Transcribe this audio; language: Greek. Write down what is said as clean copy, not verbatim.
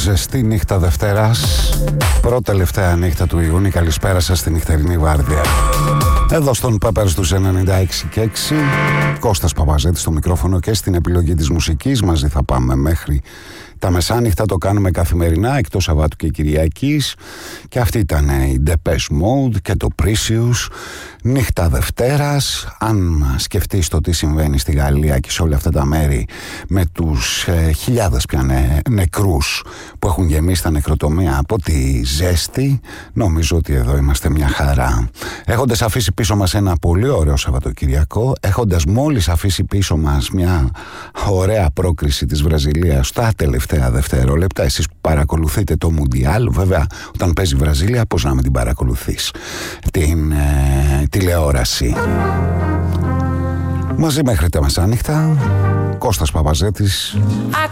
Ζεστή νύχτα Δευτέρας, πρώτη τελευταία νύχτα του Ιούνιου. Καλησπέρα σας στη νυχτερινή βάρδια. Εδώ στον Peppers τους 96 και 6, Κώστας Παπαζέτης στο μικρόφωνο και στην επιλογή της μουσικής. Μαζί θα πάμε μέχρι τα μεσάνυχτα, το κάνουμε καθημερινά εκτός Σαββάτου και Κυριακής. Και αυτή ήταν η Depeche Mode και το Precious. Νύχτα Δευτέρας. Αν σκεφτείς το τι συμβαίνει στη Γαλλία και σε όλα αυτά τα μέρη, με τους χιλιάδες πια νεκρούς που έχουν γεμίσει τα νεκροτομεία από τη ζέστη, νομίζω ότι εδώ είμαστε μια χαρά. Έχοντας αφήσει πίσω μας ένα πολύ ωραίο Σαββατοκυριακό, έχοντας μόλις αφήσει πίσω μας μια ωραία πρόκριση της Βραζιλίας στα τελευταία δευτερόλεπτα, εσείς που παρακολουθείτε το Μουντιάλ, βέβαια όταν παίζει η Βραζίλια πώς να μην την παρακολουθείς την τηλεόραση. Μαζί μέχρι τα μεσάνυχτα, Κώστας Παπαζέτης